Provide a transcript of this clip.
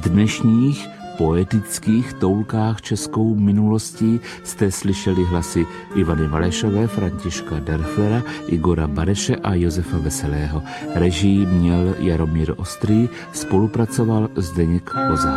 dnešních poetických toulkách českou minulostí jste slyšeli hlasy Ivany Valešové, Františka Derflera, Igora Bareše a Josefa Veselého. Režii měl Jaromír Ostrý, spolupracoval Zdeněk Kozák.